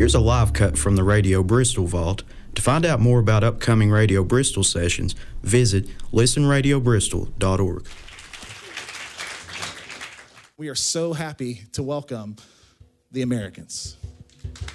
Here's a live cut from the Radio Bristol Vault. To find out more about upcoming Radio Bristol sessions, visit listenradiobristol.org. We are so happy to welcome the Americans.